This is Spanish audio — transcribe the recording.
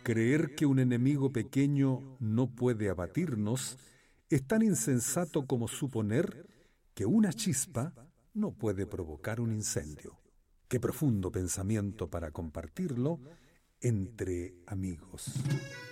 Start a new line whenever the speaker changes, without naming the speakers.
Creer que un enemigo pequeño no puede abatirnos es tan insensato como suponer que una chispa no puede provocar un incendio. Qué profundo pensamiento para compartirlo entre amigos.